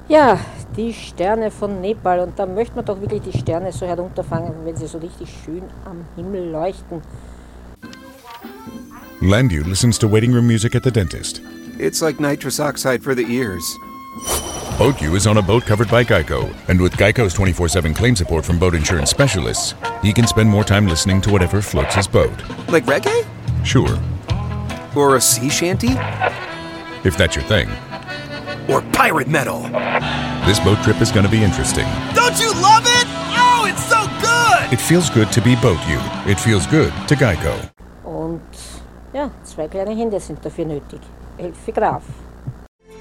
Ja, die Sterne von Nepal. Und da möchte man doch wirklich die Sterne so herunterfangen, wenn sie so richtig schön am Himmel leuchten. Landu listens to waiting room music at the dentist. It's like nitrous oxide for the ears. Boatyou is on a boat covered by Geico, and with Geico's 24/7 claim support from boat insurance specialists, he can spend more time listening to whatever floats his boat. Like reggae? Sure, Or a sea shanty? if that's your thing. Or pirate metal? This boat trip is going to be interesting. Don't you love it? Oh, it's so good! It feels good to be Boatyou. It feels good to Geico. Und ja, 2 kleine Hände sind dafür nötig. Elfi Graf.